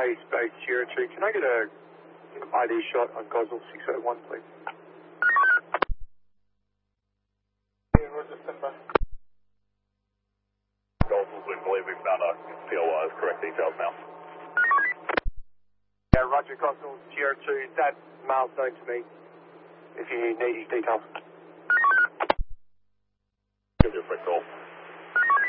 Space Sierra 2. Can I get a ID shot on Goswell 601, please? Yeah, Roger, stand by. Goswell, we believe we've found a POI with correct details now. Yeah, Roger, Goswell Sierra 2. That mail's known to me. If you need his details. Give you a quick call.